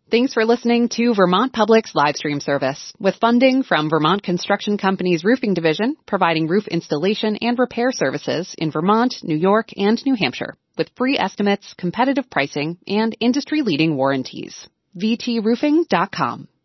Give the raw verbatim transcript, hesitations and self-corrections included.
Thanks for listening to Vermont Public's live stream service with funding from Vermont Construction Company's Roofing Division, providing roof installation and repair services in Vermont, New York, and New Hampshire with free estimates, competitive pricing, and industry-leading warranties. v t roofing dot com